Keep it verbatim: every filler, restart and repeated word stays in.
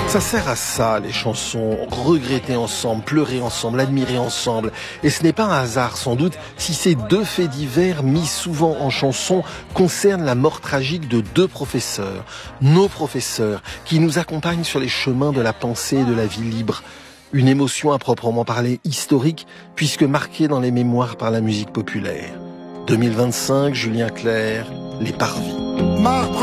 Ça sert à ça, les chansons, regretter ensemble, pleurer ensemble, admirer ensemble. Et ce n'est pas un hasard, sans doute, si ces deux faits divers, mis souvent en chanson, concernent la mort tragique de deux professeurs, nos professeurs, qui nous accompagnent sur les chemins de la pensée et de la vie libre. Une émotion à proprement parler historique, puisque marquée dans les mémoires par la musique populaire. deux mille vingt-cinq, Julien Clerc, Les Parvis.